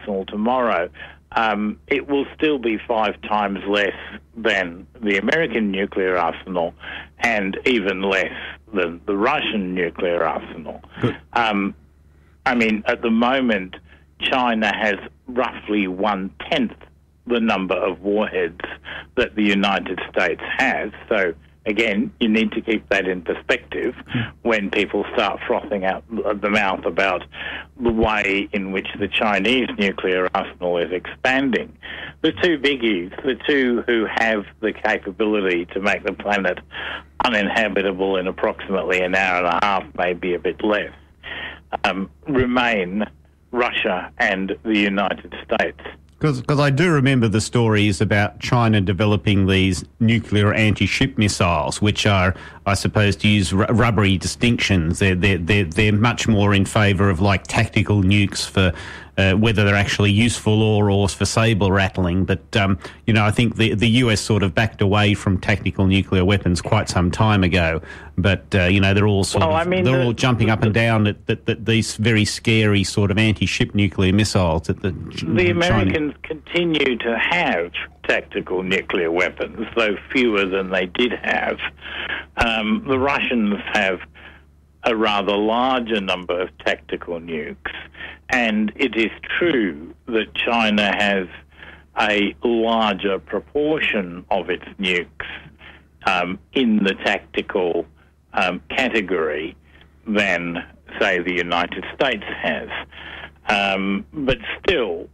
arsenal tomorrow, it will still be 5 times less than the American nuclear arsenal and even less than the Russian nuclear arsenal. I mean, at the moment, China has roughly 1/10 the number of warheads that the United States has. So, again, you need to keep that in perspective when people start frothing out the mouth about the way in which the Chinese nuclear arsenal is expanding. The two biggies, the two who have the capability to make the planet uninhabitable in approximately an hour and a half, maybe a bit less, remain Russia and the United States. Because I do remember the stories about China developing these nuclear anti-ship missiles, which are, I suppose, to use rubbery distinctions, they're much more in favour of like tactical nukes for whether they're actually useful or for saber rattling. But I think the US sort of backed away from tactical nuclear weapons quite some time ago. But they're all they're all jumping up and down that these very scary sort of anti-ship nuclear missiles that the Americans continue to have tactical nuclear weapons, though fewer than they did have. The Russians have a rather larger number of tactical nukes, and it is true that China has a larger proportion of its nukes in the tactical category than, say, the United States has. But still,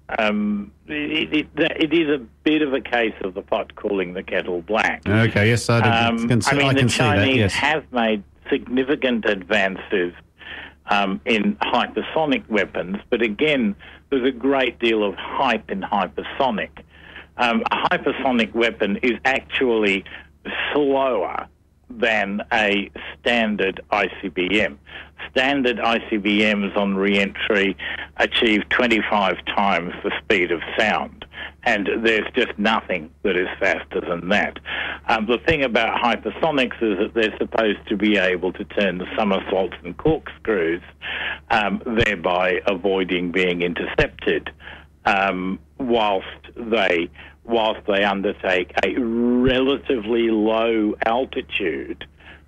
it is a bit of a case of the pot calling the kettle black. Okay, yes, I can see that. The Chinese have made significant advances in hypersonic weapons, but again, there's a great deal of hype in hypersonic. A hypersonic weapon is actually slower than a standard ICBM. Standard ICBMs on re-entry achieve 25 times the speed of sound, and there's just nothing that is faster than that. The thing about hypersonics is that they're supposed to be able to turn the somersaults and corkscrews, thereby avoiding being intercepted, whilst they undertake a relatively low altitude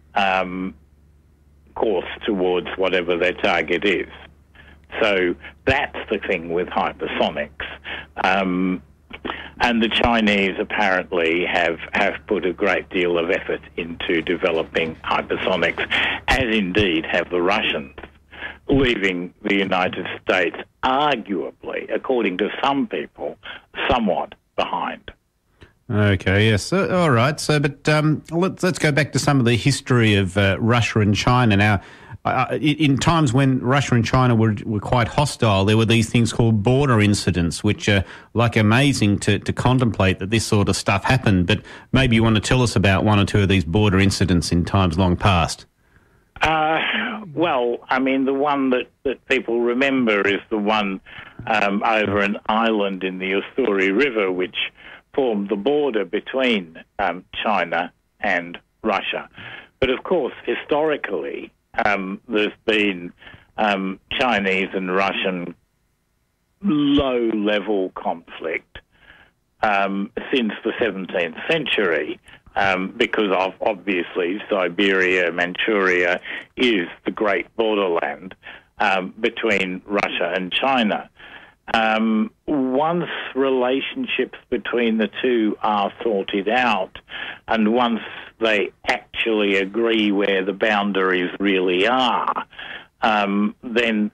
course towards whatever their target is. So that's the thing with hypersonics. And the Chinese apparently have put a great deal of effort into developing hypersonics, as indeed have the Russians, leaving the United States arguably, according to some people, somewhat behind. Okay, yes. All right. So, but let's go back to some of the history of Russia and China. Now, in times when Russia and China were quite hostile, there were these things called border incidents, which are like amazing to contemplate that this sort of stuff happened. But maybe you want to tell us about one or two of these border incidents in times long past. Well, I mean, the one that people remember is the one over an island in the Ussuri River, which formed the border between China and Russia. But of course, historically, there's been Chinese and Russian low-level conflict since the 17th century, because of, obviously, Siberia, Manchuria is the great borderland between Russia and China. Once relationships between the two are sorted out, and once they actually agree where the boundaries really are, then,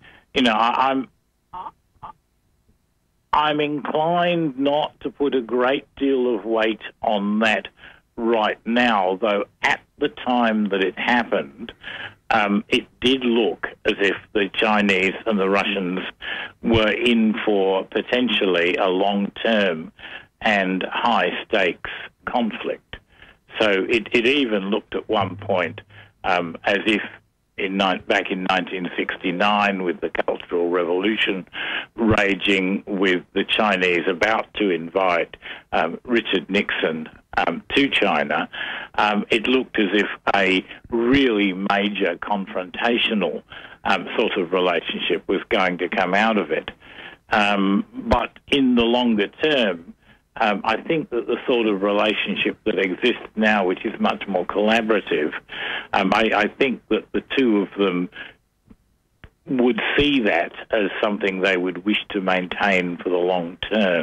I'm inclined not to put a great deal of weight on that right now, though at the time that it happened, it did look as if the Chinese and the Russians were in for potentially a long-term and high-stakes conflict. So it even looked at one point as if back in 1969, with the Cultural Revolution raging, with the Chinese about to invite Richard Nixon to China, it looked as if a really major confrontational sort of relationship was going to come out of it. But in the longer term, I think that the sort of relationship that exists now, which is much more collaborative, I think that the two of them would see that as something they would wish to maintain for the long term.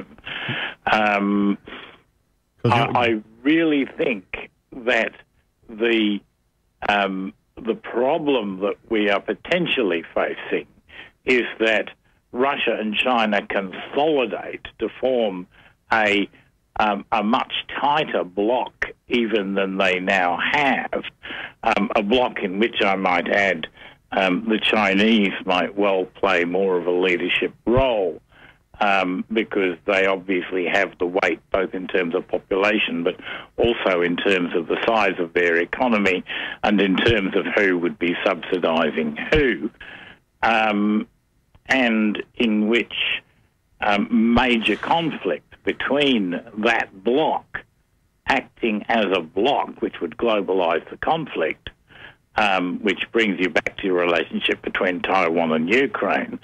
I really think that the problem that we are potentially facing is that Russia and China consolidate to form a much tighter bloc even than they now have, a bloc in which I might add the Chinese might well play more of a leadership role, because they obviously have the weight both in terms of population but also in terms of the size of their economy and in terms of who would be subsidising who, and in which major conflict between that bloc acting as a bloc which would globalise the conflict, which brings you back to your relationship between Taiwan and Ukraine,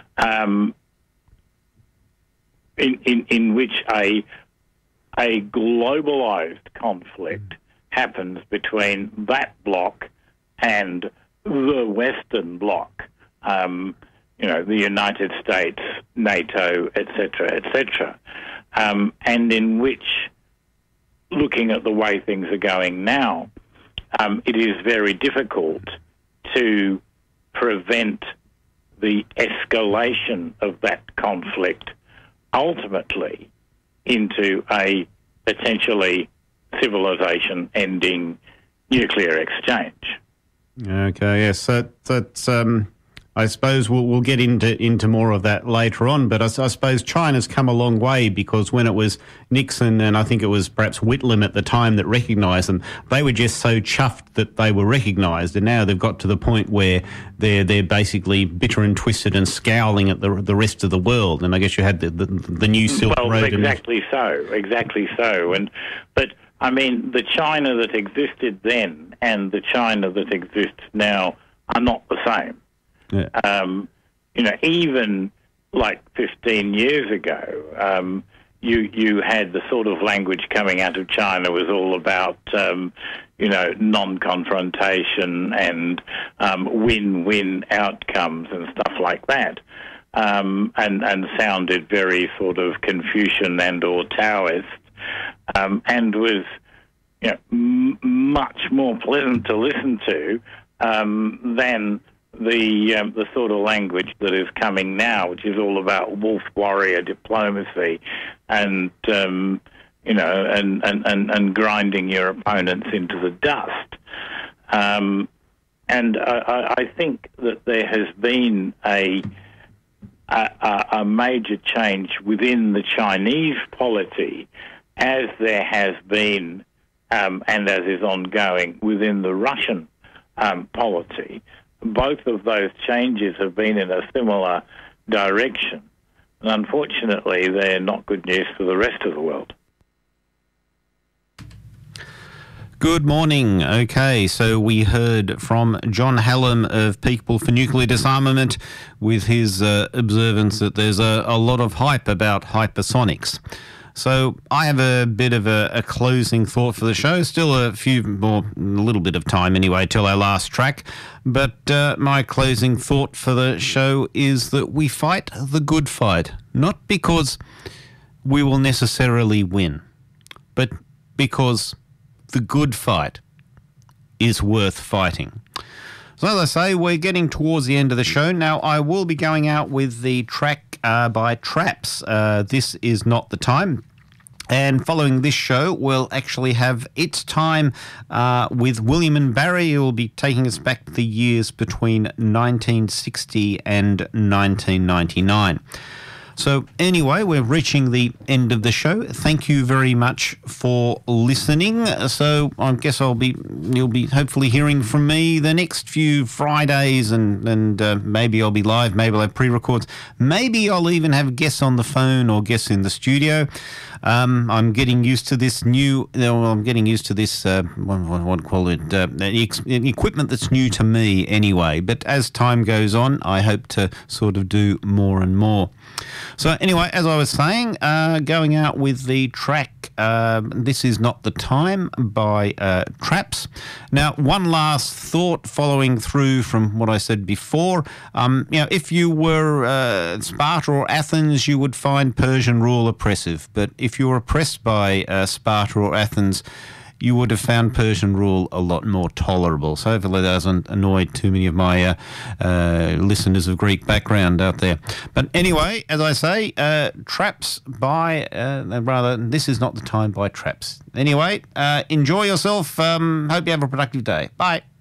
in which a globalised conflict happens between that bloc and the Western bloc, the United States, NATO, etc., and in which, looking at the way things are going now, it is very difficult to prevent the escalation of that conflict ultimately into a potentially civilization-ending nuclear exchange. Okay, yes, that's I suppose we'll get into more of that later on, but I suppose China's come a long way, because when it was Nixon and I think it was perhaps Whitlam at the time that recognised them, they were just so chuffed that they were recognised, and now they've got to the point where they're basically bitter and twisted and scowling at the rest of the world. And I guess you had the new Silk Road. Well, exactly so. But I mean, the China that existed then and the China that exists now are not the same. Yeah. Even like 15 years ago, you had the sort of language coming out of China was all about, non-confrontation and win-win outcomes and stuff like that, and sounded very sort of Confucian and or Taoist, and was much more pleasant to listen to than the sort of language that is coming now, which is all about wolf warrior diplomacy and and grinding your opponents into the dust. And I think that there has been a major change within the Chinese polity, as there has been and as is ongoing within the Russian polity. Both of those changes have been in a similar direction, and unfortunately they're not good news for the rest of the world. Good morning. Okay, so we heard from John Hallam of People for Nuclear Disarmament with his observance that there's a lot of hype about hypersonics. So I have a bit of a closing thought for the show. Still a little bit of time anyway till our last track. But my closing thought for the show is that we fight the good fight, not because we will necessarily win, but because the good fight is worth fighting. So as I say, we're getting towards the end of the show. Now, I will be going out with the track by Traps. This Is Not the Time. And following this show, we'll actually have It's Time with William and Barry, who will be taking us back the years between 1960 and 1999. So anyway, we're reaching the end of the show. Thank you very much for listening. So I guess you'll be hopefully hearing from me the next few Fridays, and maybe I'll be live, maybe I'll have pre-records, maybe I'll even have guests on the phone or guests in the studio. I'm getting used to this equipment that's new to me anyway. But as time goes on, I hope to sort of do more and more. So anyway, as I was saying, going out with the track This Is Not the Time by Traps. Now, one last thought following through from what I said before. If you were Sparta or Athens, you would find Persian rule oppressive. But if you were oppressed by Sparta or Athens, you would have found Persian rule a lot more tolerable. So hopefully that doesn't annoy too many of my listeners of Greek background out there. But anyway, as I say, Traps by, This Is Not the Time by Traps. Anyway, enjoy yourself. Hope you have a productive day. Bye.